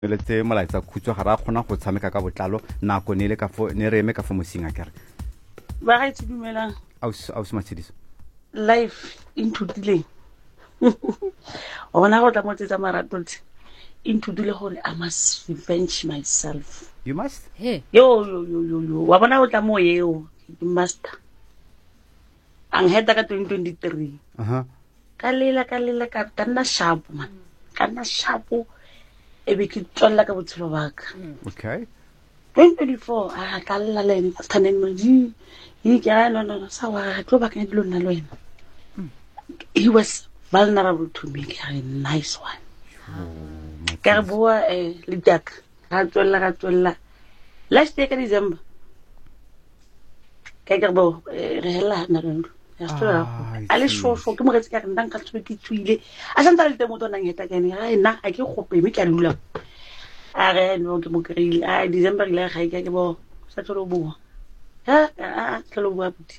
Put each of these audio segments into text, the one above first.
letse molaetsa khutso ga ra khona go tshameka ka botlalo nako ne le ka fo ne re eme ka fo mosinga kere ba ga itse dumelang aus Matshidiso life inthutile ona go tla motsetsa marato inthutile gore I must revenge myself. You must? Hey. Yo wa bona o tla mo yeo you must ang heta ka 2023 ka lela ka nna sharp man ka nna sharp e be ke tswalla ka botshelo baka. Okay. 2024 ka lela le after 9 months he ka no sa wa tlo ba ka dilo nna lo ena. He was vulnerable to me, a nice one. Ka re bua le Jack ga tswella last year ka December ka re bo re hela na ndo ya stola ale sho ke mo retsa ka nna ka tswe ke tswile a santsa le temo tona ngeta ka ne ga nna a ke gope me ka lula a re no ke mo kreile a December ile ga ke bo sa tlo bua a tlo bua buti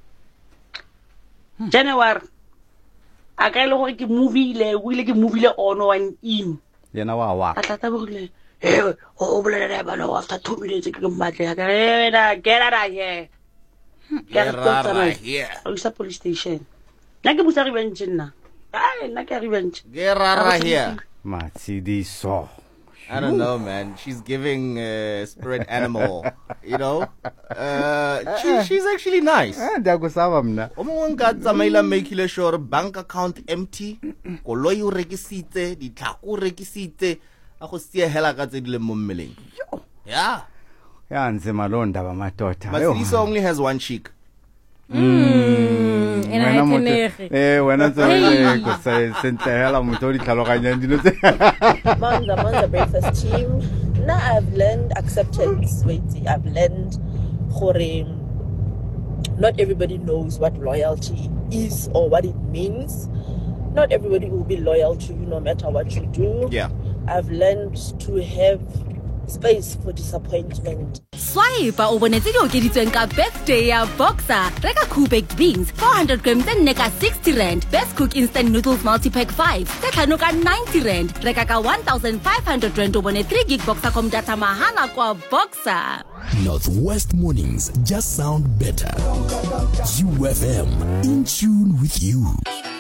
January a ka ile gore ke movie le o ile ke movie le on one in yena wa a tla bogile o bolela ba no after 2 minutes ke mmatle ga re get out of here Get out of here. o isa police station na ke busa revenge nna na ke revenge Get out of here. Matshidiso I don't know, man. She's giving spirit animal, you know. She's actually nice. nda go saba mna O mongwe ka tsamaila make sure bank account empty, koloi o rekisitse, ditlhako o rekisitse, a go sie hela ka tse di le mo mmeleng. Yeah. ya nze malonda ba matota Matshidiso only has one cheek. wena tse go sentle hela motho di tlhaloganyang dilo tse Monza breakfast team. Now I've learned acceptance. I've learned gore not everybody knows what loyalty is or what it means. Not everybody will be loyal to you no matter what you do. Yeah. I've learned to have space for disappointment. Swipe o bonetse di okeditsweng ka birthday ya Boxer. Reka cool baked beans 400 grams tse nne ka 60 rand. Best cook instant noodles multi-pack 5 tse tlhano ka 90 rand. Reka ka 1,500 rand o bone 3 gig Boxer com data mahala kwa Boxer. Northwest mornings just sound better. UFM, in tune with you.